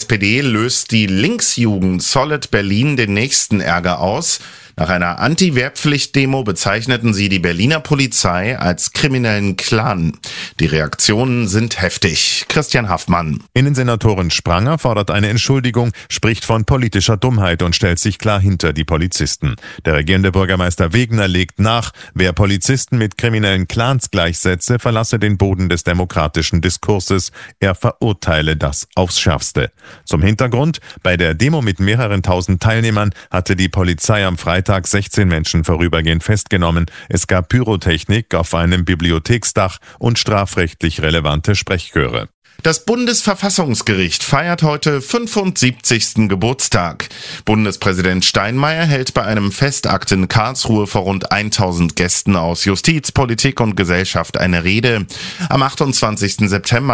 SPD löst die Linksjugend Solid Berlin den nächsten Ärger aus. Nach einer Anti-Wehrpflicht-Demo bezeichneten sie die Berliner Polizei als kriminellen Clan. Die Reaktionen sind heftig. Christian Haffmann. Innensenatorin Spranger fordert eine Entschuldigung, spricht von politischer Dummheit und stellt sich klar hinter die Polizisten. Der regierende Bürgermeister Wegener legt nach, wer Polizisten mit kriminellen Clans gleichsetze, verlasse den Boden des demokratischen Diskurses. Er verurteile das aufs Schärfste. Zum Hintergrund: Bei der Demo mit mehreren tausend Teilnehmern hatte die Polizei am Freitag 16 Menschen vorübergehend festgenommen. Es gab Pyrotechnik auf einem Bibliotheksdach und strafrechtlich relevante Sprechchöre. Das Bundesverfassungsgericht feiert heute 75. Geburtstag. Bundespräsident Steinmeier hält bei einem Festakt in Karlsruhe vor rund 1000 Gästen aus Justiz, Politik und Gesellschaft eine Rede. Am 28. September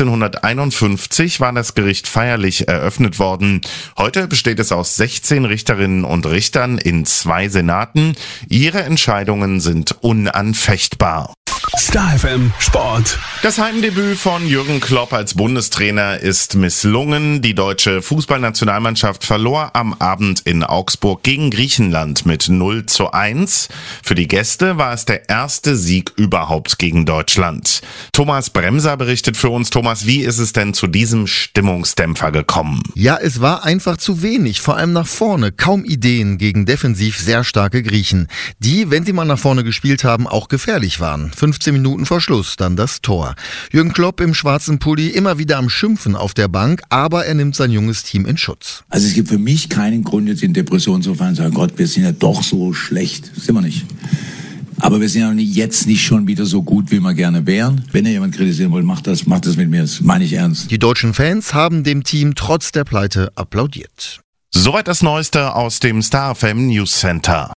1951 war das Gericht feierlich eröffnet worden. Heute besteht es aus 16 Richterinnen und Richtern in 2 Senaten. Ihre Entscheidungen sind unanfechtbar. Star FM Sport. Das Heimdebüt von Jürgen Klopp als Bundestrainer ist misslungen. Die deutsche Fußballnationalmannschaft verlor am Abend in Augsburg gegen Griechenland mit 0:1. Für die Gäste war es der erste Sieg überhaupt gegen Deutschland. Thomas Bremser berichtet für uns. Thomas, wie ist es denn zu diesem Stimmungsdämpfer gekommen? Ja, es war einfach zu wenig, vor allem nach vorne. Kaum Ideen gegen defensiv sehr starke Griechen, die, wenn sie mal nach vorne gespielt haben, auch gefährlich waren. 15 Minuten vor Schluss dann das Tor. Jürgen Klopp im schwarzen Pulli immer wieder am Schimpfen auf der Bank, aber er nimmt sein junges Team in Schutz. Also es gibt für mich keinen Grund, jetzt in Depression zu fallen und zu sagen, Gott, wir sind ja doch so schlecht. Das sind wir nicht. Aber wir sind ja jetzt nicht schon wieder so gut, wie wir gerne wären. Wenn ihr jemand kritisieren wollt, macht das mit mir. Das meine ich ernst. Die deutschen Fans haben dem Team trotz der Pleite applaudiert. Soweit das Neueste aus dem Star FM News Center.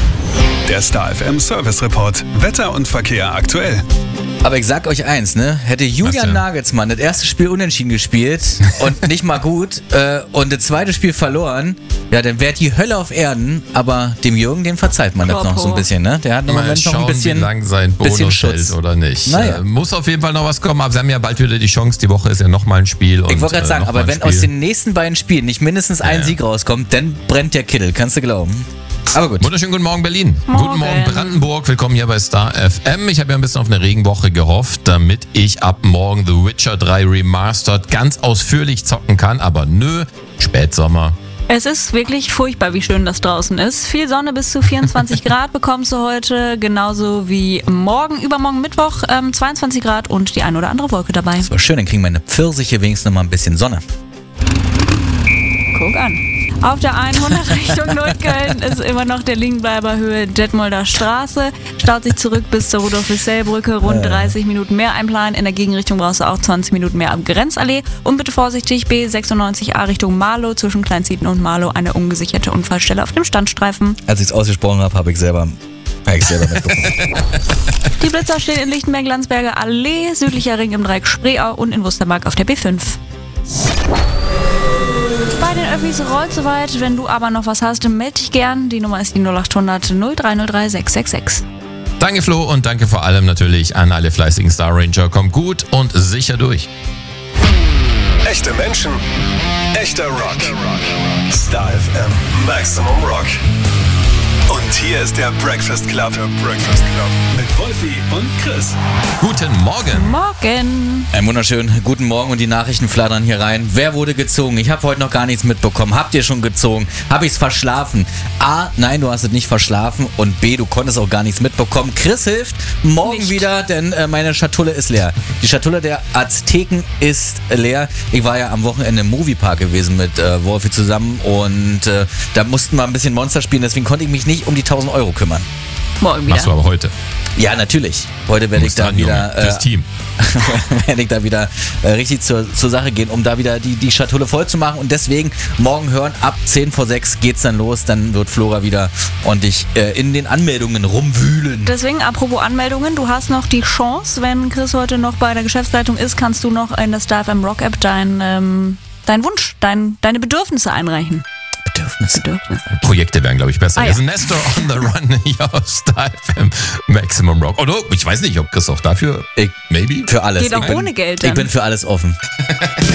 Der Star FM Service Report. Wetter und Verkehr aktuell. Aber ich sag euch eins, ne? Hätte Julian Nagelsmann das erste Spiel unentschieden gespielt und nicht mal gut und das zweite Spiel verloren, ja, dann wäre die Hölle auf Erden, aber dem Jürgen, den verzeiht man das noch so ein bisschen, ne? Der hat im Moment noch ein bisschen, wie lang sein Bonus hält oder nicht. Naja. Muss auf jeden Fall noch was kommen, aber sie haben ja bald wieder die Chance, die Woche ist ja nochmal ein Spiel. Ich wollte gerade sagen, aber wenn aus den nächsten beiden Spielen nicht mindestens ein Sieg rauskommt, dann brennt der Kittel, kannst du glauben. Aber gut. Wunderschönen guten Morgen Berlin. Guten Morgen Brandenburg. Willkommen hier bei Star FM. Ich habe ja ein bisschen auf eine Regenwoche gehofft, damit ich ab morgen The Witcher 3 Remastered ganz ausführlich zocken kann. Aber nö, Spätsommer. Es ist wirklich furchtbar, wie schön das draußen ist. Viel Sonne, bis zu 24 Grad bekommst du heute, genauso wie morgen, übermorgen Mittwoch, 22 Grad und die ein oder andere Wolke dabei. Das war schön, dann kriegen meine Pfirsiche wenigstens noch mal ein bisschen Sonne. Guck an. Auf der 100 Richtung Neukölln ist immer noch der Liegenbleiber Höhe Detmolder Straße. Staut sich zurück bis zur Rudolf-Hissell-Brücke. Rund 30 Minuten mehr einplanen. In der Gegenrichtung brauchst du auch 20 Minuten mehr am Grenzallee. Und bitte vorsichtig, B96A Richtung Marlow. Zwischen Kleinzieten und Marlow eine ungesicherte Unfallstelle auf dem Standstreifen. Als ich es ausgesprochen habe, habe ich selber mitbekommen. Die Blitzer stehen in Lichtenberg-Landsberger Allee, südlicher Ring im Dreieck Spreeau und in Wustermark auf der B5. Bei den Öffis rollt soweit. Wenn du aber noch was hast, melde dich gern. Die Nummer ist die 0800 0303 666. Danke Flo und danke vor allem natürlich an alle fleißigen Star Ranger. Kommt gut und sicher durch. Echte Menschen, echter Rock. Star FM Maximum Rock. Und hier ist der Breakfast Club. Mit Wolfi und Chris. Guten Morgen. Morgen. Einen wunderschönen guten Morgen und die Nachrichten flattern hier rein. Wer wurde gezogen? Ich habe heute noch gar nichts mitbekommen. Habt ihr schon gezogen? Habe ich es verschlafen? A, nein, du hast es nicht verschlafen. Und B, du konntest auch gar nichts mitbekommen. Chris hilft morgen nicht wieder, denn meine Schatulle ist leer. Die Schatulle der Azteken ist leer. Ich war ja am Wochenende im Moviepark gewesen mit Wolfi zusammen und da mussten wir ein bisschen Monster spielen. Deswegen konnte ich mich nicht um die 1000 Euro kümmern. Morgen wieder. Machst du aber heute. Ja, natürlich. Heute werde ich da wieder fürs Team. werde ich da wieder richtig zur Sache gehen, um da wieder die Schatulle voll zu machen. Und deswegen morgen hören, ab 10 vor 6 geht's dann los. Dann wird Flora wieder ordentlich in den Anmeldungen rumwühlen. Deswegen, apropos Anmeldungen, du hast noch die Chance, wenn Chris heute noch bei der Geschäftsleitung ist, kannst du noch in der Star FM Rock App deinen Wunsch, deine Bedürfnisse einreichen. Bedürfnisse. Projekte wären, glaube ich, besser. Ah, Wir ja. sind Nestor on the Run hier auf Star FM Maximum Rock. Oder ich weiß nicht, ob Chris auch dafür, maybe? Für alles. Geht auch ohne Geld dann. Ich bin für alles offen.